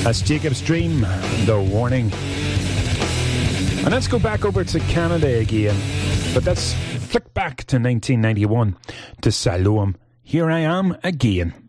That's Jacob's Dream, The Warning. And let's go back over to Canada again. But let's flick back to 1991 to Siloam. Here I Am Again.